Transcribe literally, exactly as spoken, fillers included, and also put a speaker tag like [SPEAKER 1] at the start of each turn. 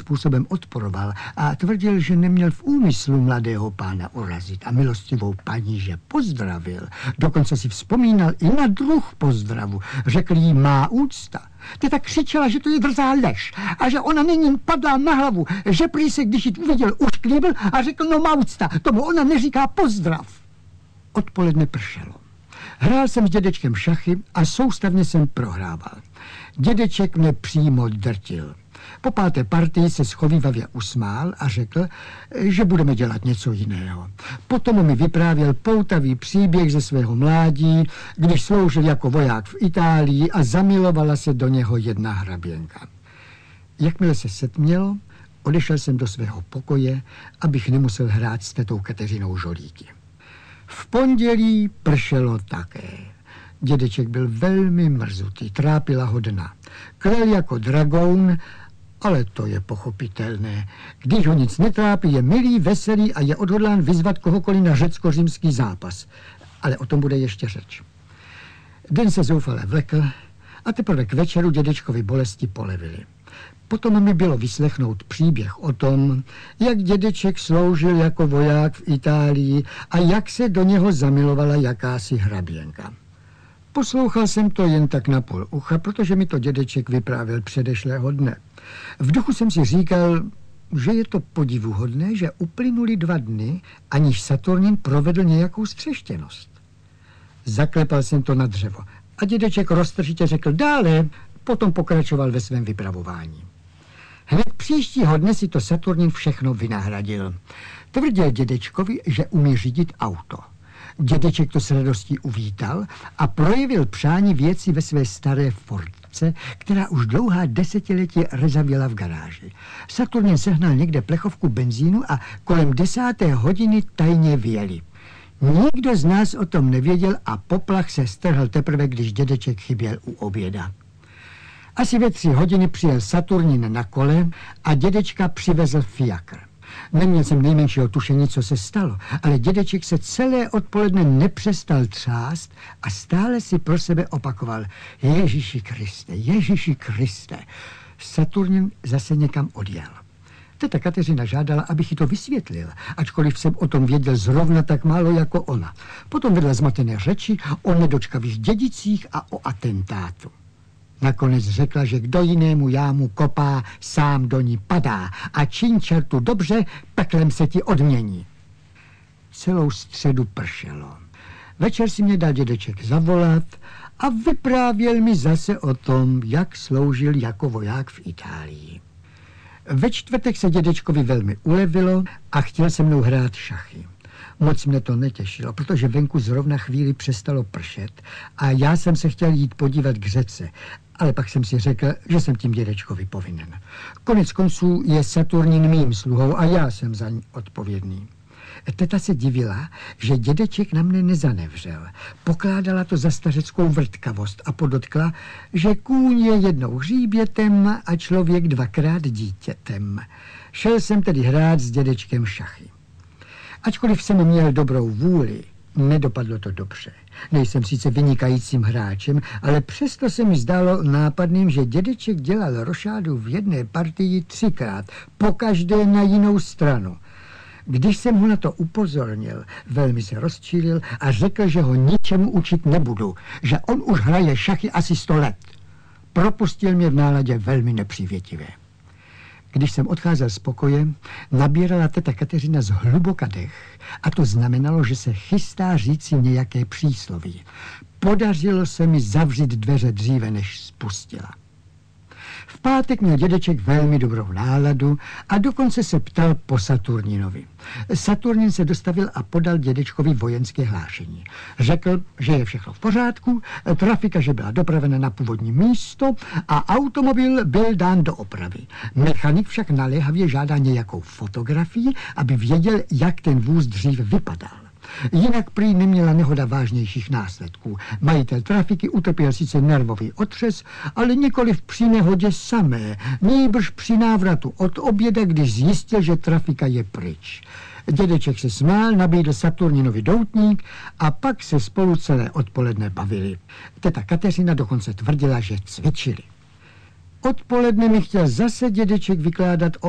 [SPEAKER 1] způsobem odporoval a tvrdil, že neměl v úmyslu mladého pána urazit a milostivou paní, že pozdravil. Dokonce si vzpomínal i na druh pozdravu. Řekl jí má úcta. Teta křičela, že to je drzá lež a že ona nyní padla na hlavu, že prý se, když ji uviděl, ušklíbil a řekl, no má úcta, tomu ona neříká pozdrav. Odpoledne pršelo. Hrál jsem s dědečkem šachy a soustavně jsem prohrával. Dědeček mě přímo drtil. Po páté partii se schovívavě usmál a řekl, že budeme dělat něco jiného. Potom mi vyprávěl poutavý příběh ze svého mládí, když sloužil jako voják v Itálii a zamilovala se do něho jedna hraběnka. Jakmile se setmělo, odešel jsem do svého pokoje, abych nemusel hrát s tetou Kateřinou žolíky. V pondělí pršelo také. Dědeček byl velmi mrzutý, trápila ho dna. Klel jako dragoun, ale to je pochopitelné. Když ho nic netrápí, je milý, veselý a je odhodlán vyzvat kohokoliv na řecko-římský zápas. Ale o tom bude ještě řeč. Den se zoufale vlekl a teprve k večeru dědečkovi bolesti polevily. Potom mi bylo vyslechnout příběh o tom, jak dědeček sloužil jako voják v Itálii a jak se do něho zamilovala jakási hraběnka. Poslouchal jsem to jen tak na půl ucha, protože mi to dědeček vyprávěl předešlého dne. V duchu jsem si říkal, že je to podivuhodné, že uplynuli dva dny, aniž Saturnin provedl nějakou střeštěnost. Zaklepal jsem to na dřevo a dědeček roztržitě řekl dále, potom pokračoval ve svém vypravování. Hned příštího dne si to Saturnin všechno vynahradil. Tvrdil dědečkovi, že umí řídit auto. Dědeček to s radostí uvítal a projevil přání věci ve své staré Fordce, která už dlouhá desetiletí rezavěla v garáži. Saturnin sehnal někde plechovku benzínu a kolem desáté hodiny tajně vyjeli. Nikdo z nás o tom nevěděl a poplach se strhl teprve, když dědeček chyběl u oběda. Asi ve tři hodiny přijel Saturnin na kole a dědečka přivezl fiakr. Neměl jsem nejmenšího tušení, co se stalo, ale dědeček se celé odpoledne nepřestal třást a stále si pro sebe opakoval Ježíši Kriste, Ježíši Kriste. Saturnin zase někam odjel. Teta Kateřina žádala, abych jí to vysvětlil, ačkoliv jsem o tom věděl zrovna tak málo jako ona. Potom vedla zmatené řeči o nedočkavých dědicích a o atentátu. Nakonec řekla, že kdo jinému jámu kopá, sám do ní padá a čiň čertu dobře, peklem se ti odmění. Celou středu pršelo. Večer si mě dal dědeček zavolat a vyprávěl mi zase o tom, jak sloužil jako voják v Itálii. Ve čtvrtek se dědečkovi velmi ulevilo a chtěl se mnou hrát šachy. Moc mě to netěšilo, protože venku zrovna chvíli přestalo pršet a já jsem se chtěl jít podívat k řece, ale pak jsem si řekl, že jsem tím dědečkovi povinen. Konec konců je Saturnin mým sluhou a já jsem za ní odpovědný. Teta se divila, že dědeček na mne nezanevřel. Pokládala to za stařeckou vrtkavost a podotkla, že kůň je jednou hříbětem a člověk dvakrát dítětem. Šel jsem tedy hrát s dědečkem šachy. Ačkoliv jsem měl dobrou vůli, nedopadlo to dobře. Nejsem sice vynikajícím hráčem, ale přesto se mi zdálo nápadným, že dědeček dělal rošádu v jedné partii třikrát, pokaždé na jinou stranu. Když jsem ho na to upozornil, velmi se rozčílil a řekl, že ho ničemu učit nebudu, že on už hraje šachy asi sto let. Propustil mě v náladě velmi nepřívětivé. Když jsem odcházel z pokoje, nabírala teta Kateřina zhluboka dech a to znamenalo, že se chystá říci nějaké přísloví. Podařilo se mi zavřít dveře dříve, než spustila. V pátek měl dědeček velmi dobrou náladu a dokonce se ptal po Saturninovi. Saturnin se dostavil a podal dědečkovi vojenské hlášení. Řekl, že je všechno v pořádku, trafika, že byla dopravena na původní místo a automobil byl dán do opravy. Mechanik však naléhavě žádá nějakou fotografii, aby věděl, jak ten vůz dřív vypadal. Jinak prý neměla nehoda vážnějších následků. Majitel trafiky utrpěl sice nervový otřes, ale nikoliv při nehodě samé, nýbrž při návratu od oběda, když zjistil, že trafika je pryč. Dědeček se smál, nabídl Saturninovi doutník a pak se spolu celé odpoledne bavili. Teta Kateřina dokonce tvrdila, že cvičili. Odpoledne mi chtěl zase dědeček vykládat o